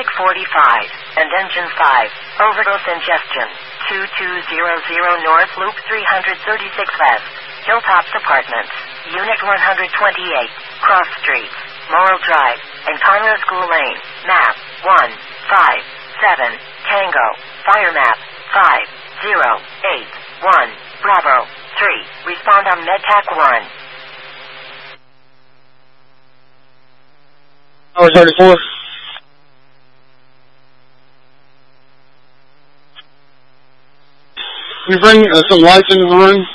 Traffic 45 and Engine 5. Overdose ingestion. 2200 North Loop 336 West. Hilltops Apartments. Unit 128. Cross Streets. Morrill Drive. And Conroe School Lane. Map 157. Tango. Fire map 5081. Bravo 3. Respond on MedTac 1. Hour 34. We bring some lights into the room.